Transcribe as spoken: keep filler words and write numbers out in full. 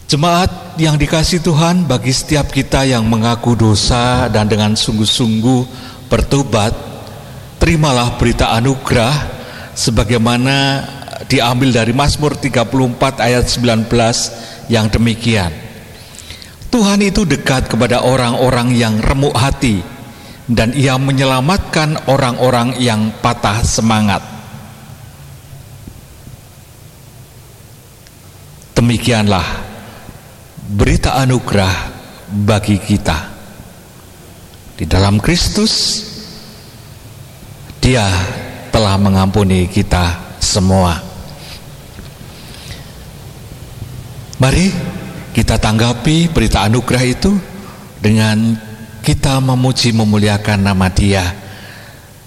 Jemaat yang dikasihi Tuhan, bagi setiap kita yang mengaku dosa dan dengan sungguh-sungguh bertobat, terimalah berita anugerah sebagaimana diambil dari Mazmur tiga puluh empat ayat sembilan belas yang demikian. Tuhan itu dekat kepada orang-orang yang remuk hati, dan Ia menyelamatkan orang-orang yang patah semangat. Demikianlah berita anugerah bagi kita. Di dalam Kristus, Dia telah mengampuni kita semua. Mari kita tanggapi berita anugerah itu dengan kita memuji memuliakan nama Dia